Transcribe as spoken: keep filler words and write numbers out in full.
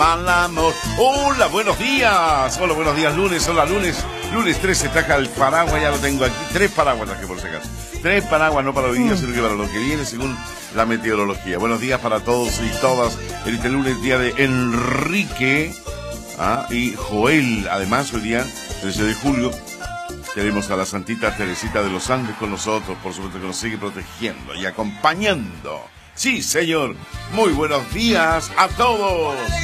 mal amor. Hola, buenos días. Hola, buenos días, lunes. Hola, lunes. Lunes trece, traje el paraguas, ya lo tengo aquí. Tres paraguas traje por si acaso. Tres paraguas, no para hoy día, sino que para lo que viene según la meteorología. Buenos días para todos y todas. Este lunes, día de Enrique ¿ah? y Joel. Además, hoy día, trece de julio, tenemos a la Santita Teresita de los Andes con nosotros, por supuesto que nos sigue protegiendo y acompañando. Sí, señor. Muy buenos días a todos.